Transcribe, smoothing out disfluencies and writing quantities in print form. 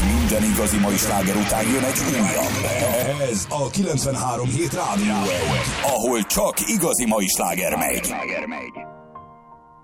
Minden igazi mai sláger után jön egy újabb. Ez a 93 hét rádió, ahol csak igazi mai sláger megy.